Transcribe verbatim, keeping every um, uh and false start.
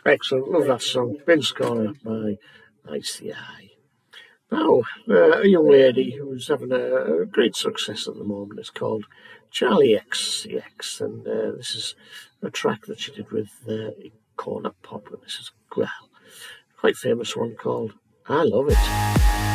Excellent, love that song. Vince Corner by Ice the Eye. Now, uh, a young lady who's having a, a great success at the moment is called Charlie X C X, and uh, this is a track that she did with uh, Corner Pop, and this is, well, quite famous one called I Love It.